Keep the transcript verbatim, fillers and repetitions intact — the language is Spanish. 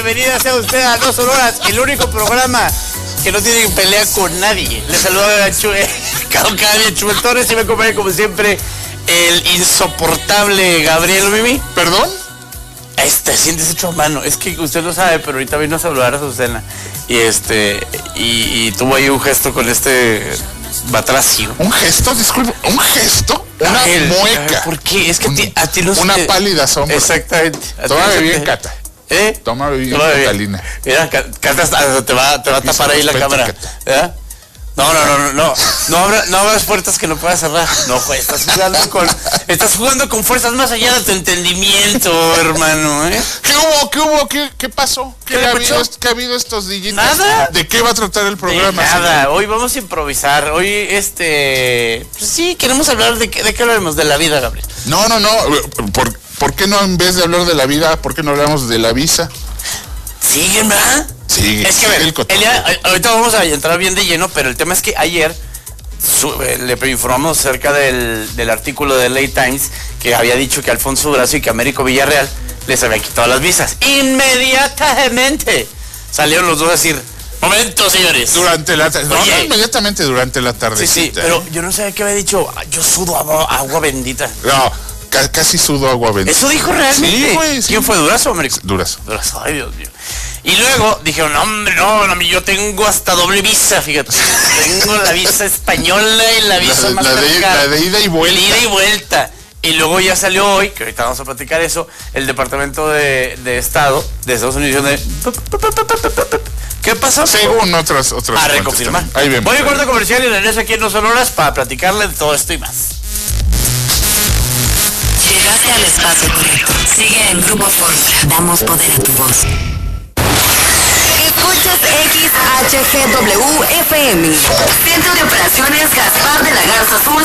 bienvenida sea usted a Dos Horas, el único programa que no tiene pelea con nadie. Le saluda a Chue, cada día Chubel Torres y me acompaña como siempre el insoportable Gabriel Mimi. ¿Perdón? Este, sientes hecho a mano. Es que usted lo sabe, pero ahorita vino a saludar a Susana. Y este, y, y tuvo ahí un gesto con este batracio. ¿Un gesto? Disculpe, ¿un gesto? Una Gabriel, mueca. ¿Por qué? Es que Un, a ti, a ti no Una se... pálida sombra. Exactamente. Tómame bien, Cata. ¿Eh? Tómame bien, Tómame bien. Catalina. Mira, Cata hasta te va, te va a tapar ahí la cámara. ¿Eh? No, no, no, no, no. No, abra, no abras puertas que no puedas cerrar. No, pues, estás jugando con, estás jugando con fuerzas más allá de tu entendimiento, hermano, ¿eh? ¿Qué hubo? ¿Qué hubo? ¿Qué, qué pasó? ¿Qué, ¿Qué ha pasó? habido, ¿Qué ha habido estos D Js? Nada. ¿De qué va a tratar el programa? De nada, señor? hoy vamos a improvisar. Hoy, este... Pues sí, queremos hablar de qué, de qué hablaremos, de la vida, Gabriel. No, no, no. ¿Por, ¿Por qué no, en vez de hablar de la vida, por qué no hablamos de la visa? Siguen, ¿verdad? Sí, es que a ver, el el día, ahorita vamos a entrar bien de lleno, pero el tema es que ayer su, eh, le informamos acerca del, del artículo de L A Times que había dicho que Alfonso Durazo y que Américo Villarreal les habían quitado las visas. Inmediatamente salieron los dos a decir, momento, señores. Durante la tarde. No, Oye, no, inmediatamente durante la tarde. Sí, sí, pero yo no sabía qué había dicho. Yo sudo agua, agua bendita. No, ca casi sudo agua bendita. ¿Eso dijo realmente? Sí, güey. Sí. ¿Quién fue, Durazo o Américo? Durazo. Durazo, ay, Dios mío. Y luego dijeron, no, hombre, no, no, yo tengo hasta doble visa, fíjate. Tengo la visa española y la visa La, más la, de, la de ida y vuelta. Ida y vuelta. Y luego ya salió hoy, que ahorita vamos a platicar eso, el Departamento de, de Estado de Estados Unidos de... ¿Qué pasó? Según otras otras. A reconfirmar. Ahí vemos. Voy a corte comercial y regreso aquí en Dos Horas para platicarle de todo esto y más. Llegaste al espacio correcto. Sigue en Grupo Fórmula. Damos poder a tu voz. Escuchas X H G W F M. Centro de Operaciones Gaspar de la Garza Azul,